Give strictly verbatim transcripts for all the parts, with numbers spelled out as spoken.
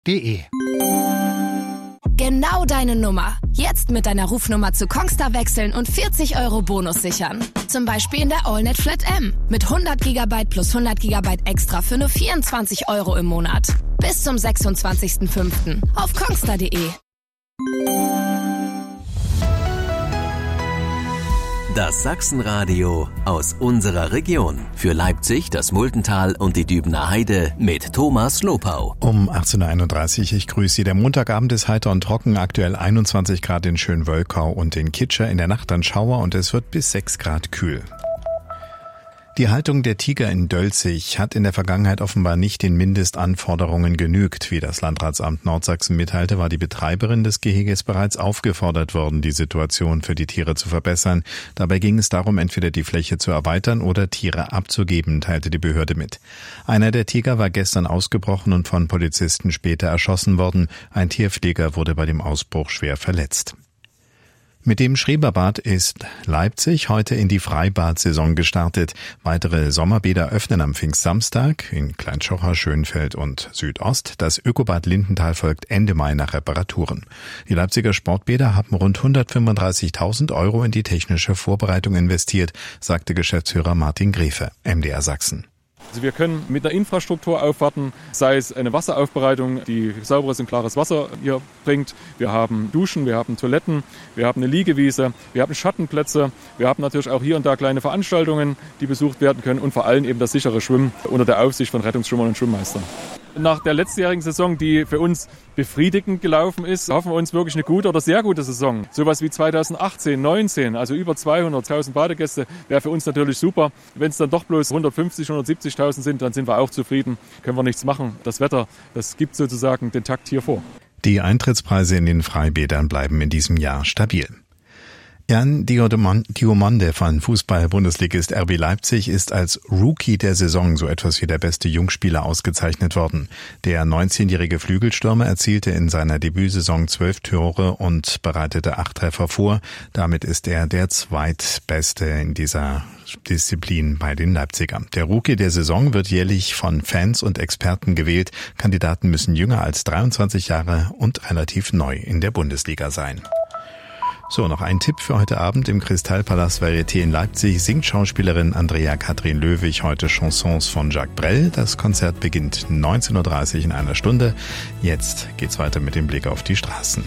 punkt de. Genau deine Nummer. Jetzt mit deiner Rufnummer zu Kongstar wechseln und vierzig Euro Bonus sichern. Zum Beispiel in der AllNet Flat M mit hundert Gigabyte plus hundert Gigabyte extra für nur vierundzwanzig Euro im Monat. Bis zum sechsundzwanzigsten fünften auf kongstar punkt de. Das Sachsenradio aus unserer Region. Für Leipzig, das Muldental und die Dübener Heide mit Thomas Lopau. Um achtzehn Uhr einunddreißig, ich grüße Sie. Der Montagabend ist heiter und trocken, aktuell einundzwanzig Grad in Schönwölkau und in Kitscher. In der Nacht dann Schauer und es wird bis sechs Grad kühl. Die Haltung der Tiger in Dölzig hat in der Vergangenheit offenbar nicht den Mindestanforderungen genügt. Wie das Landratsamt Nordsachsen mitteilte, war die Betreiberin des Geheges bereits aufgefordert worden, die Situation für die Tiere zu verbessern. Dabei ging es darum, entweder die Fläche zu erweitern oder Tiere abzugeben, teilte die Behörde mit. Einer der Tiger war gestern ausgebrochen und von Polizisten später erschossen worden. Ein Tierpfleger wurde bei dem Ausbruch schwer verletzt. Mit dem Schreberbad ist Leipzig heute in die Freibad-Saison gestartet. Weitere Sommerbäder öffnen am Pfingstsamstag in Kleinschocher, Schönfeld und Südost. Das Ökobad Lindenthal folgt Ende Mai nach Reparaturen. Die Leipziger Sportbäder haben rund hundertfünfunddreißigtausend Euro in die technische Vorbereitung investiert, sagte Geschäftsführer Martin Grefe, M D R Sachsen. Also wir können mit der Infrastruktur aufwarten, sei es eine Wasseraufbereitung, die sauberes und klares Wasser hier bringt. Wir haben Duschen, wir haben Toiletten, wir haben eine Liegewiese, wir haben Schattenplätze. Wir haben natürlich auch hier und da kleine Veranstaltungen, die besucht werden können und vor allem eben das sichere Schwimmen unter der Aufsicht von Rettungsschwimmern und Schwimmmeistern. Nach der letztjährigen Saison, die für uns befriedigend gelaufen ist, hoffen wir uns wirklich eine gute oder sehr gute Saison. Sowas wie zweitausendachtzehn, neunzehn, also über zweihunderttausend Badegäste, wäre für uns natürlich super. Wenn es dann doch bloß hundertfünfzig, hundertsiebzigtausend sind, dann sind wir auch zufrieden. Können wir nichts machen. Das Wetter, das gibt sozusagen den Takt hier vor. Die Eintrittspreise in den Freibädern bleiben in diesem Jahr stabil. Jan Diomande von Fußball-Bundesligist R B Leipzig ist als Rookie der Saison, so etwas wie der beste Jungspieler, ausgezeichnet worden. Der neunzehnjährige Flügelstürmer erzielte in seiner Debütsaison zwölf Tore und bereitete acht Treffer vor. Damit ist er der zweitbeste in dieser Disziplin bei den Leipzigern. Der Rookie der Saison wird jährlich von Fans und Experten gewählt. Kandidaten müssen jünger als dreiundzwanzig Jahre und relativ neu in der Bundesliga sein. So, noch ein Tipp für heute Abend im Kristallpalast Varieté in Leipzig singt Schauspielerin Andrea Kathrin Löwig heute Chansons von Jacques Brel. Das Konzert beginnt neunzehn Uhr dreißig in einer Stunde. Jetzt geht's weiter mit dem Blick auf die Straßen.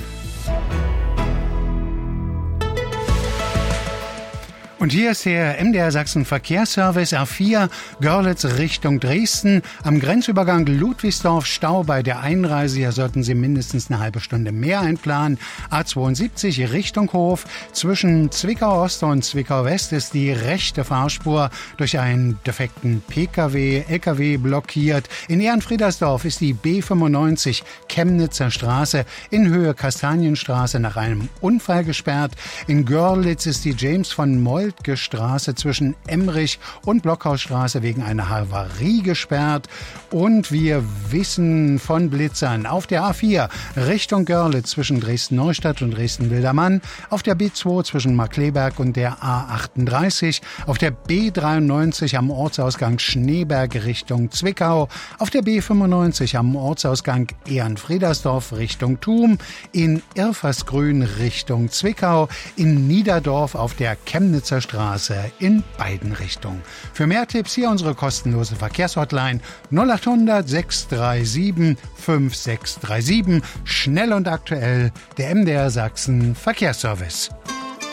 Und hier ist der M D R Sachsen Verkehrsservice A vier, Görlitz Richtung Dresden. Am Grenzübergang Ludwigsdorf Stau bei der Einreise. Hier sollten Sie mindestens eine halbe Stunde mehr einplanen. A zweiundsiebzig Richtung Hof. Zwischen Zwickau Ost und Zwickau West ist die rechte Fahrspur durch einen defekten P K W, L K W blockiert. In Ehrenfriedersdorf ist die B fünfundneunzig Chemnitzer Straße in Höhe Kastanienstraße nach einem Unfall gesperrt. In Görlitz ist die James von Moltke Straße zwischen Emmerich und Blockhausstraße wegen einer Havarie gesperrt. Und wir wissen von Blitzern auf der A vier Richtung Görlitz zwischen Dresden-Neustadt und Dresden-Wildermann, auf der B zwei zwischen Markkleeberg und der A achtunddreißig, auf der B dreiundneunzig am Ortsausgang Schneeberg Richtung Zwickau, auf der B fünfundneunzig am Ortsausgang Ehrenfriedersdorf Richtung Thum, in Irfersgrün Richtung Zwickau, in Niederdorf auf der Chemnitzer Straße in beiden Richtungen. Für mehr Tipps hier unsere kostenlose Verkehrshotline null achthundert sechs drei sieben fünf sechs drei sieben. Schnell und aktuell der M D R Sachsen Verkehrsservice.